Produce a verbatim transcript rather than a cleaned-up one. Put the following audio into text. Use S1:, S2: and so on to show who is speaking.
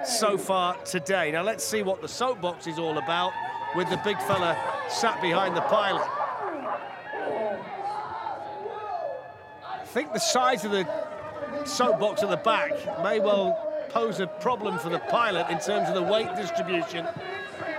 S1: so far today. Now let's see what the soapbox is all about with the big fella sat behind the pilot. I think the size of the soapbox at the back may well pose a problem for the pilot in terms of the weight distribution.